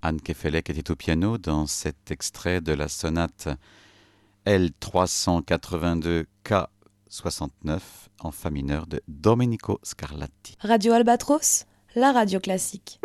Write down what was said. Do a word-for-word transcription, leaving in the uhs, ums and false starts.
Anne Kefelec était au piano dans cet extrait de la sonate L trois cent quatre-vingt-deux K soixante-neuf en fa mineur de Domenico Scarlatti. Radio Albatros, la radio classique.